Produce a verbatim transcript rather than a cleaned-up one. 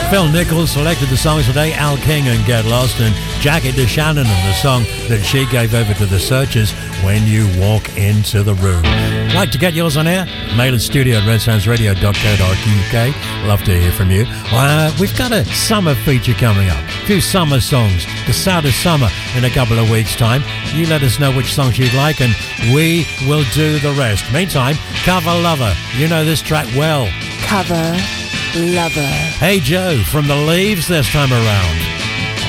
Phil Nichols selected the songs today, Al King and Get Lost, and Jackie DeShannon and the song that she gave over to the Searchers, When You Walk Into the Room. Like to get yours on air? Mail at studio at red sounds radio dot co dot u k. Love to hear from you. Uh, we've got a summer feature coming up. A few summer songs. The Sound of Summer in a couple of weeks' time. You let us know which songs you'd like and we will do the rest. Meantime, Cover Lover. You know this track well. Cover Lover. Hey Joe from The Leaves this time around.